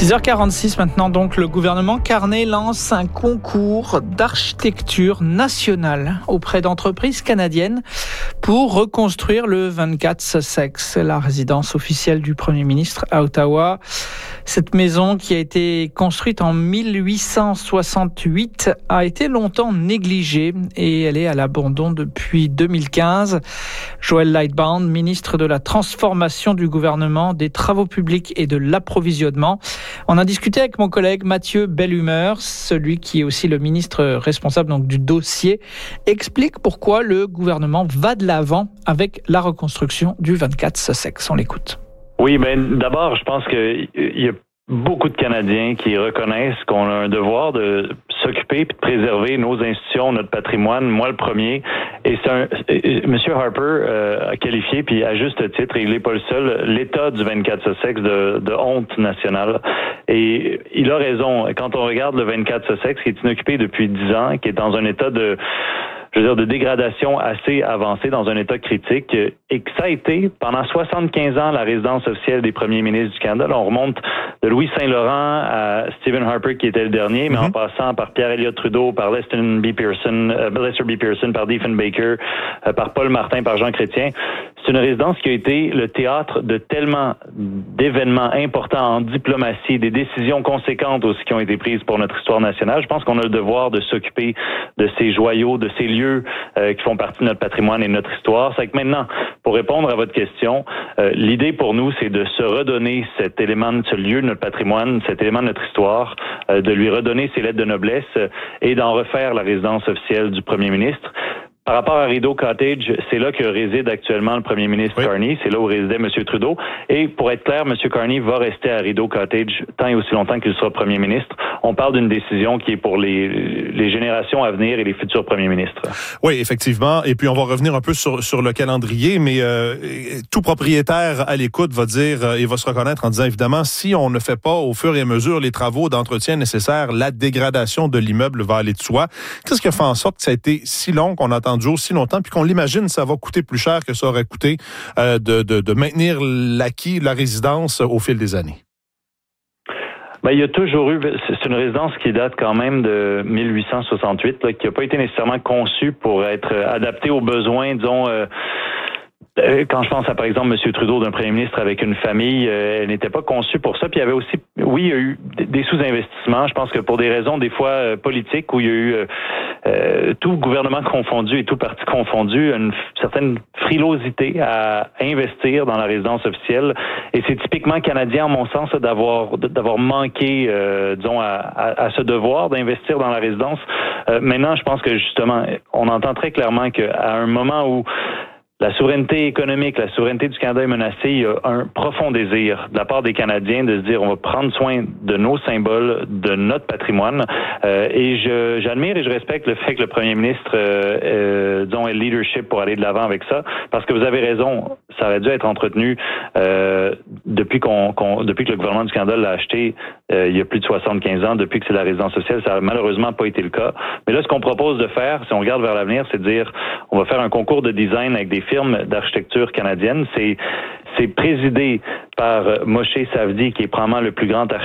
6h46 maintenant, donc le gouvernement Carney lance un concours d'architecture nationale auprès d'entreprises canadiennes pour reconstruire le 24 Sussex, la résidence officielle du Premier ministre à Ottawa. Cette maison qui a été construite en 1868 a été longtemps négligée et elle est à l'abandon depuis 2015. Joël Lightbound, ministre de la Transformation du gouvernement, des Travaux publics et de l'approvisionnement. On a discuté avec mon collègue Mathieu Bellumeur, celui qui est aussi le ministre responsable donc, du dossier, explique pourquoi le gouvernement va de l'avant avec la reconstruction du 24 Sussex. On l'écoute. Oui, d'abord, je pense qu'il y a beaucoup de Canadiens qui reconnaissent qu'on a un devoir de s'occuper et de préserver nos institutions, notre patrimoine, moi le premier. Et M. Harper a qualifié, puis à juste titre, et il n'est pas le seul, l'état du 24 Sussex de honte nationale. Et il a raison. Quand on regarde le 24 Sussex, qui est inoccupé depuis 10 ans, qui est dans un état de dégradation assez avancée, dans un état critique, et que ça a été, pendant 75 ans, la résidence officielle des premiers ministres du Canada. Là, on remonte de Louis Saint-Laurent à Stephen Harper, qui était le dernier, mais en passant par Pierre Elliott Trudeau, par Lester B. Pearson, par Diefenbaker, par Paul Martin, par Jean Chrétien. C'est une résidence qui a été le théâtre de tellement d'événements importants en diplomatie, des décisions conséquentes aussi qui ont été prises pour notre histoire nationale. Je pense qu'on a le devoir de s'occuper de ces joyaux, de ces lieux qui font partie de notre patrimoine et de notre histoire. C'est que maintenant, pour répondre à votre question, l'idée pour nous, c'est de se redonner cet élément, ce lieu de notre patrimoine, cet élément de notre histoire, de lui redonner ses lettres de noblesse et d'en refaire la résidence officielle du premier ministre. Par rapport à Rideau Cottage, c'est là que réside actuellement le premier ministre Carney. C'est là où résidait M. Trudeau. Et pour être clair, M. Carney va rester à Rideau Cottage tant et aussi longtemps qu'il sera premier ministre. On parle d'une décision qui est pour les générations à venir et les futurs premiers ministres. Oui, effectivement. Et puis, on va revenir un peu sur le calendrier, mais tout propriétaire à l'écoute va dire et va se reconnaître en disant, évidemment, si on ne fait pas au fur et à mesure les travaux d'entretien nécessaires, la dégradation de l'immeuble va aller de soi. Qu'est-ce qui a fait en sorte que ça a été si long, qu'on a attendu aussi longtemps, puis qu'on l'imagine, ça va coûter plus cher que ça aurait coûté de maintenir l'acquis, la résidence au fil des années? Il y a toujours eu, c'est une résidence qui date quand même de 1868, là, qui n'a pas été nécessairement conçue pour être adaptée aux besoins, disons, quand je pense à, par exemple, M. Trudeau, d'un premier ministre avec une famille, elle n'était pas conçue pour ça. Puis il y avait aussi, oui, il y a eu des sous-investissements. Je pense que pour des raisons, des fois, politiques, où il y a eu tout gouvernement confondu et tout parti confondu, une certaine frilosité à investir dans la résidence officielle. Et c'est typiquement canadien, en mon sens, d'avoir manqué, disons, à ce devoir d'investir dans la résidence. Maintenant, je pense que, justement, on entend très clairement qu'à un moment où la souveraineté économique, la souveraineté du Canada est menacée. Il y a un profond désir de la part des Canadiens de se dire on va prendre soin de nos symboles, de notre patrimoine. Et j'admire et je respecte le fait que le premier ministre, disons, ait le leadership pour aller de l'avant avec ça. Parce que vous avez raison, ça aurait dû être entretenu depuis que le gouvernement du Canada l'a acheté il y a plus de 75 ans, depuis que c'est la résidence officielle. Ça n'a malheureusement pas été le cas. Mais là, ce qu'on propose de faire, si on regarde vers l'avenir, c'est de dire on va faire un concours de design avec des firmes d'architecture canadienne. C'est présidé par Moshe Savdi, qui est probablement le plus grand architecte